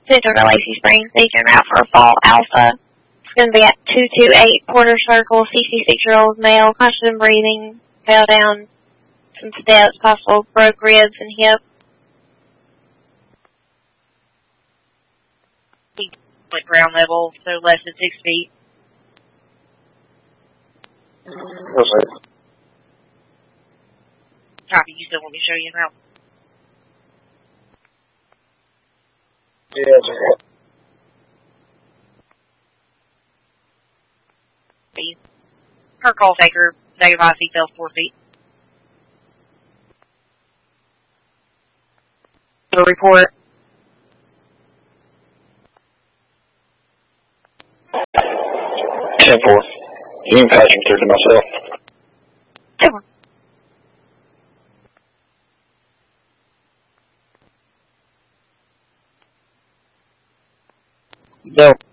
Central to Lacey Springs, Eastern route for Fall Alpha. It's going to be at 228 Porter Circle, 66-year-old male, constant breathing, fell down some steps, possible broke ribs and hip. Like ground level, so less than 6 feet. What's that? Copy, you still want me to show you the route? Yeah, it's okay. Her call taker, negative IC fell 4 feet. The report. 10-4. You can patch him through to myself. Super. No.